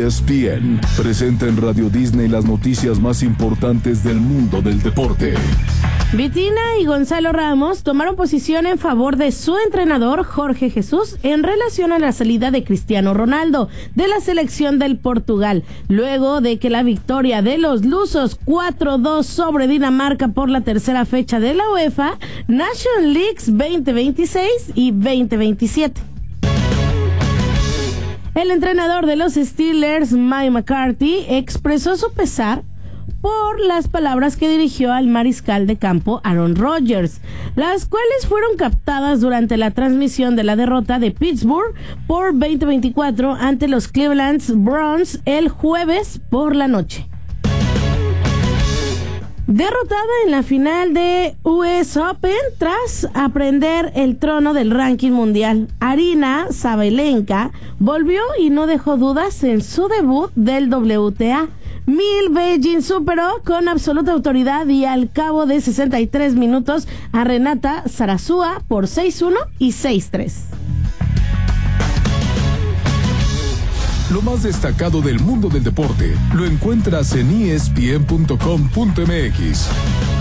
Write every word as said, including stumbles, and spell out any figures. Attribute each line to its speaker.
Speaker 1: E S P N presenta en Radio Disney las noticias más importantes del mundo del deporte.
Speaker 2: Vitina y Gonzalo Ramos tomaron posición en favor de su entrenador Jorge Jesús en relación a la salida de Cristiano Ronaldo de la selección del Portugal, luego de que la victoria de los lusos cuatro dos sobre Dinamarca por la tercera fecha de la UEFA Nations Leagues veinte veintiséis y veinte veintisiete. El entrenador de los Steelers, Mike McCarthy, expresó su pesar por las palabras que dirigió al mariscal de campo Aaron Rodgers, las cuales fueron captadas durante la transmisión de la derrota de Pittsburgh por veinte veinticuatro ante los Cleveland Browns el jueves por la noche. Derrotada en la final de U S Open tras aprender el trono del ranking mundial, Aryna Sabalenka volvió y no dejó dudas en su debut del W T A. Mil Beijing superó con absoluta autoridad y al cabo de sesenta y tres minutos a Renata Zarazúa por seis uno y seis tres.
Speaker 1: Lo más destacado del mundo del deporte lo encuentras en E S P N punto com punto M X.